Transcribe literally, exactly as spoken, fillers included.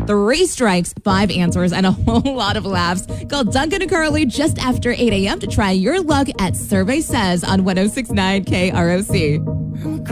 three strikes, five answers, and a whole lot of laughs. Call Duncan and Carly just after eight a.m. to try your luck at Survey Says on one oh six point nine K R O C.